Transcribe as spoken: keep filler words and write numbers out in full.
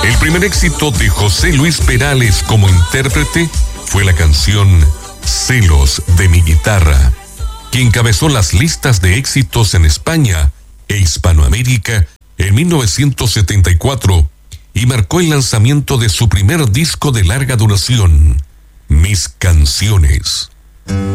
El primer éxito de José Luis Perales como intérprete fue la canción Celos de mi guitarra, que encabezó las listas de éxitos en España e Hispanoamérica en mil novecientos setenta y cuatro y marcó el lanzamiento de su primer disco de larga duración, Mis Canciones.